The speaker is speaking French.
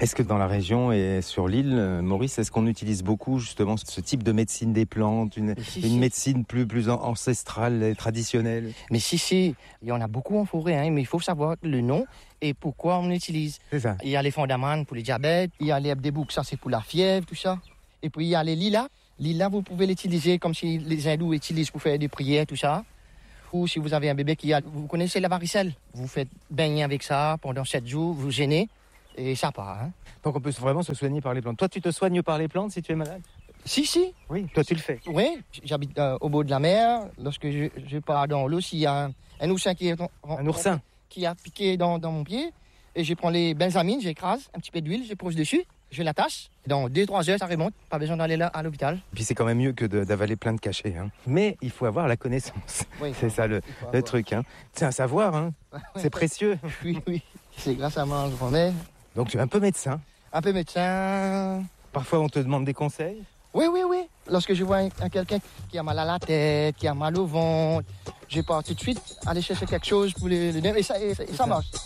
Est-ce que dans la région et sur l'île, Maurice, est-ce qu'on utilise beaucoup justement ce type de médecine des plantes, une médecine plus ancestrale et traditionnelle? Mais si, il y en a beaucoup en forêt, hein, mais il faut savoir le nom et pourquoi on l'utilise. C'est ça. Il y a les fondamentales pour le diabète, il y a l'herbe des boucs, ça c'est pour la fièvre, tout ça. Et puis il y a les lilas. Lilas, vous pouvez l'utiliser comme si les hindous utilisent pour faire des prières, tout ça. Ou si vous avez un bébé vous connaissez la varicelle, vous faites baigner avec ça pendant 7 jours, vous gênez et ça part. Hein. Donc on peut vraiment se soigner par les plantes. Toi, tu te soignes par les plantes si tu es malade? Si. Oui, toi tu le fais. Oui, j'habite au bord de la mer. Lorsque je pars dans l'eau, s'il y a un oursin qui a piqué dans mon pied, et je prends les benzamines, j'écrase un petit peu d'huile, je pose dessus, je l'attache. Dans 2-3 heures, ça remonte. Pas besoin d'aller là à l'hôpital. Puis c'est quand même mieux que d'avaler plein de cachets. Hein. Mais il faut avoir la connaissance. Oui, c'est ça le truc. Hein. C'est un savoir. Hein. C'est précieux. Oui. C'est grâce à ma grand-mère. Donc tu es un peu médecin. Un peu médecin. Parfois on te demande des conseils. Oui. Lorsque je vois quelqu'un qui a mal à la tête, qui a mal au ventre, je pars tout de suite aller chercher quelque chose pour le nerf et ça marche.